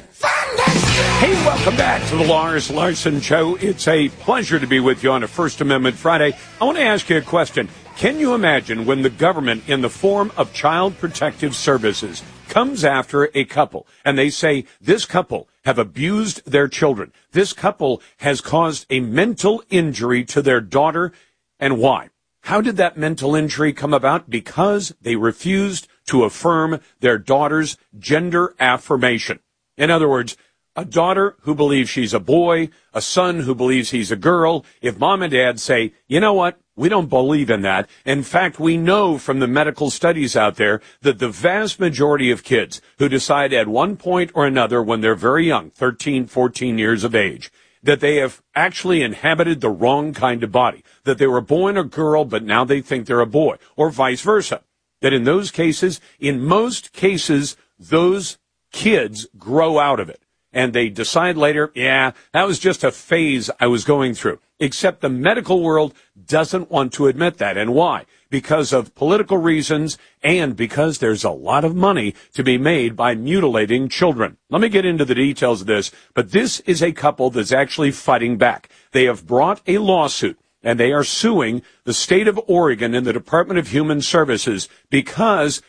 Hey, welcome back to the Lars Larson Show. It's a pleasure to be with you on a First Amendment Friday. I want to ask you a question. Can you imagine when the government, in the form of Child Protective Services, comes after a couple and they say this couple have abused their children, this couple has caused a mental injury to their daughter, and why? How did that mental injury come about? Because they refused to affirm their daughter's gender affirmation. In other words, a daughter who believes she's a boy, a son who believes he's a girl. If mom and dad say, you know what, we don't believe in that. In fact, we know from the medical studies out there that the vast majority of kids who decide at one point or another when they're very young, 13, 14 years of age, that they have actually inhabited the wrong kind of body, that they were born a girl, but now they think they're a boy, or vice versa. That in those cases, in most cases, those kids grow out of it. And they decide later, yeah, that was just a phase I was going through. Except the medical world doesn't want to admit that. And why? Because of political reasons and because there's a lot of money to be made by mutilating children. Let me get into the details of this, but this is a couple that's actually fighting back. They have brought a lawsuit, and they are suing the state of Oregon and the Department of Human Services because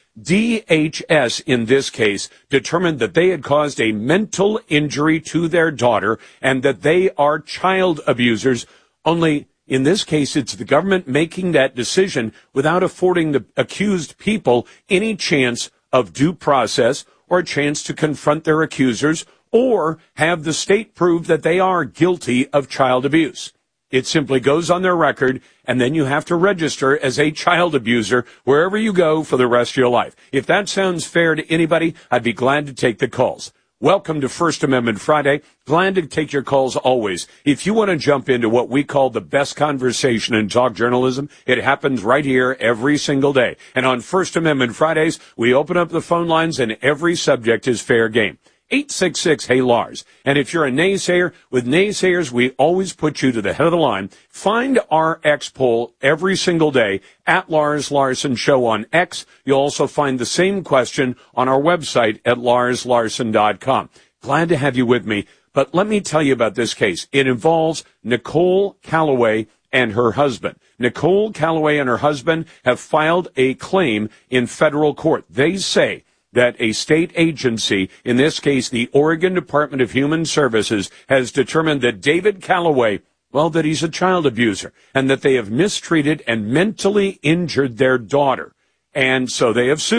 DHS, in this case, determined that they had caused a mental injury to their daughter and that they are child abusers. Only in this case, it's the government making that decision without affording the accused people any chance of due process or a chance to confront their accusers or have the state prove that they are guilty of child abuse. It simply goes on their record, and then you have to register as a child abuser wherever you go for the rest of your life. If that sounds fair to anybody, I'd be glad to take the calls. Welcome to First Amendment Friday. Glad to take your calls always. If you want to jump into what we call the best conversation in talk journalism, it happens right here every single day. And on First Amendment Fridays, we open up the phone lines and every subject is fair game. 866-HEY-LARS. And if you're a naysayer, with naysayers, we always put you to the head of the line. Find our X poll every single day at Lars Larson Show on X. You'll also find the same question on our website at larslarson.com. Glad to have you with me. But let me tell you about this case. It involves Nicole Calloway and her husband. Nicole Calloway and her husband have filed a claim in federal court. They say that a state agency, in this case the Oregon Department of Human Services, has determined that David Calloway, well, that he's a child abuser, and that they have mistreated and mentally injured their daughter. And so they have sued.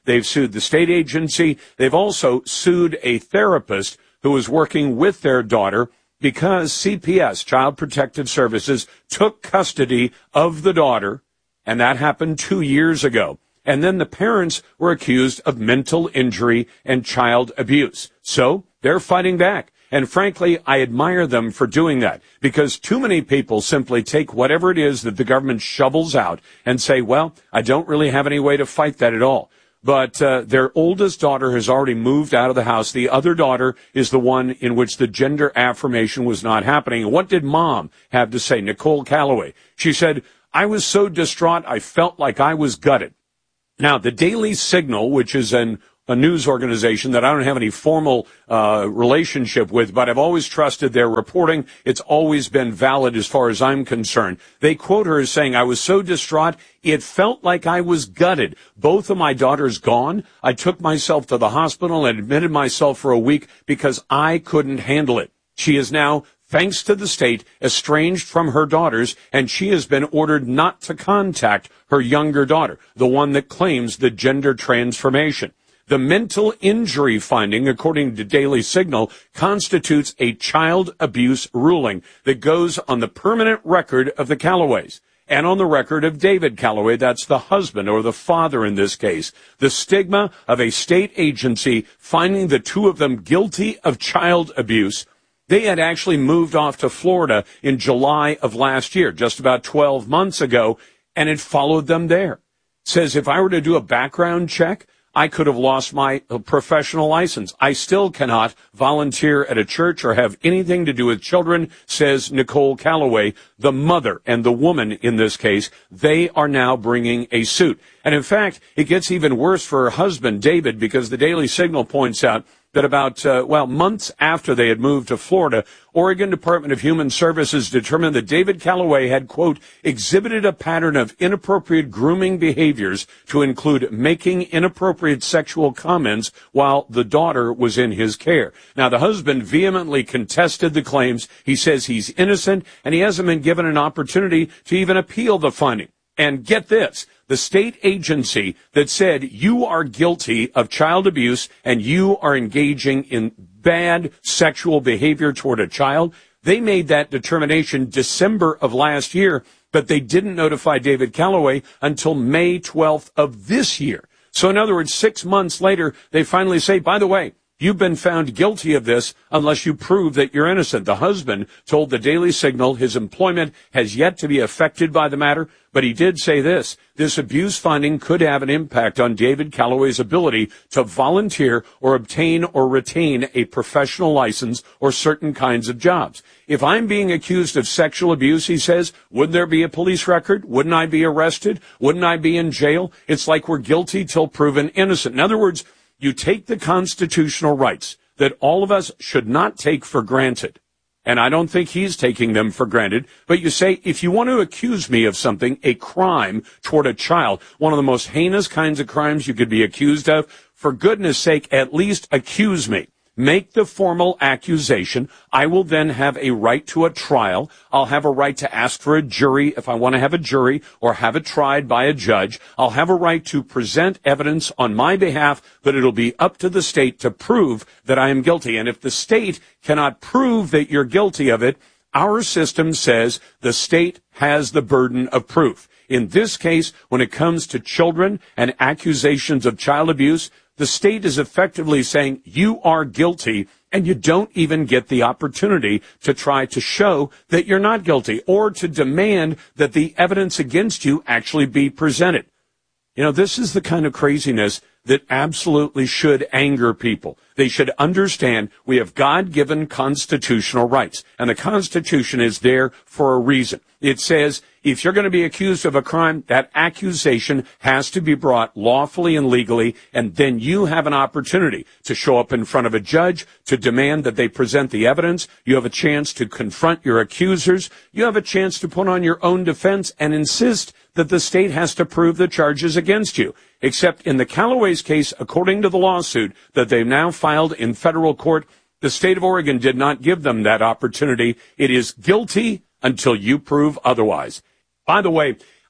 They've sued the state agency. They've also sued a therapist who was working with their daughter because CPS, Child Protective Services, took custody of the daughter, and that happened 2 years ago. And then the parents were accused of mental injury and child abuse. So they're fighting back. And frankly, I admire them for doing that, because too many people simply take whatever it is that the government shovels out and say, well, I don't really have any way to fight that at all. But their oldest daughter has already moved out of the house. The other daughter is the one in which the gender affirmation was not happening. And what did Mom have to say? Nicole Calloway. She said, I was so distraught, I felt like I was gutted. Now, the Daily Signal, which is a news organization that I don't have any formal relationship with, but I've always trusted their reporting. It's always been valid as far as I'm concerned. They quote her as saying, I was so distraught, it felt like I was gutted. Both of my daughters gone. I took myself to the hospital and admitted myself for a week because I couldn't handle it. She is now, thanks to the state, estranged from her daughters, and she has been ordered not to contact her younger daughter, the one that claims the gender transformation. The mental injury finding, according to Daily Signal, constitutes a child abuse ruling that goes on the permanent record of the Callaways and on the record of David Callaway. That's the husband, or the father in this case. The stigma of a state agency finding the two of them guilty of child abuse. They had actually moved off to Florida in July of last year, just about 12 months ago, and it followed them there. Says if I were to do a background check, I could have lost my professional license. I still cannot volunteer at a church or have anything to do with children, says Nicole Calloway, the mother and the woman in this case. They are now bringing a suit. And in fact, it gets even worse for her husband, David, because the Daily Signal points out that about, months after they had moved to Florida, Oregon Department of Human Services determined that David Callaway had, quote, exhibited a pattern of inappropriate grooming behaviors to include making inappropriate sexual comments while the daughter was in his care. Now, the husband vehemently contested the claims. He says he's innocent, and he hasn't been given an opportunity to even appeal the finding. And get this, the state agency that said you are guilty of child abuse and you are engaging in bad sexual behavior toward a child, they made that determination December of last year, but they didn't notify David Callaway until May 12th of this year. So in other words, 6 months later, they finally say, by the way, you've been found guilty of this unless you prove that you're innocent. The husband told the Daily Signal his employment has yet to be affected by the matter, but he did say this abuse finding could have an impact on David Callaway's ability to volunteer or obtain or retain a professional license or certain kinds of jobs. If I'm being accused of sexual abuse, he says, wouldn't there be a police record? Wouldn't I be arrested? Wouldn't I be in jail? It's like we're guilty till proven innocent. In other words, you take the constitutional rights that all of us should not take for granted, and I don't think he's taking them for granted, but you say, if you want to accuse me of something, a crime toward a child, one of the most heinous kinds of crimes you could be accused of, for goodness sake, at least accuse me. Make the formal accusation. I will then have a right to a trial. I'll have a right to ask for a jury if I want to have a jury or have it tried by a judge. I'll have a right to present evidence on my behalf, but it'll be up to the state to prove that I am guilty. And if the state cannot prove that you're guilty of it, our system says the state has the burden of proof. In this case, when it comes to children and accusations of child abuse, the state is effectively saying you are guilty, and you don't even get the opportunity to try to show that you're not guilty or to demand that the evidence against you actually be presented. You know, this is the kind of craziness that absolutely should anger people. They should understand we have God-given constitutional rights, and the Constitution is there for a reason. It says if you're going to be accused of a crime, that accusation has to be brought lawfully and legally, and then you have an opportunity to show up in front of a judge to demand that they present the evidence. You have a chance to confront your accusers. You have a chance to put on your own defense and insist that the state has to prove the charges against you. Except in the Callaway's case, according to the lawsuit that they've now filed in federal court, the state of Oregon did not give them that opportunity. It is guilty until you prove otherwise. By the way,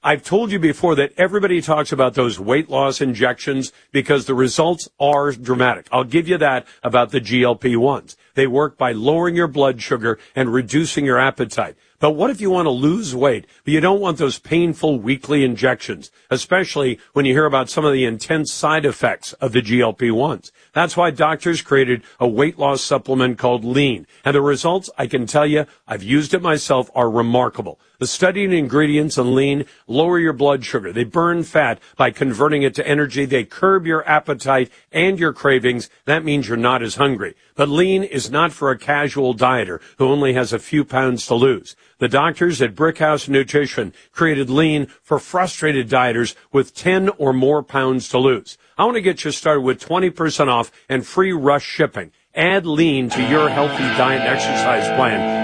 I've told you before that everybody talks about those weight loss injections because the results are dramatic. I'll give you that about the GLP-1s. They work by lowering your blood sugar and reducing your appetite. But what if you want to lose weight, but you don't want those painful weekly injections, especially when you hear about some of the intense side effects of the GLP-1s? That's why doctors created a weight loss supplement called Lean. And the results, I can tell you, I've used it myself, are remarkable. The studied ingredients in Lean lower your blood sugar. They burn fat by converting it to energy. They curb your appetite and your cravings. That means you're not as hungry. But Lean is not for a casual dieter who only has a few pounds to lose. The doctors at Brickhouse Nutrition created Lean for frustrated dieters with 10 or more pounds to lose. I want to get you started with 20% off and free rush shipping. Add Lean to your healthy diet and exercise plan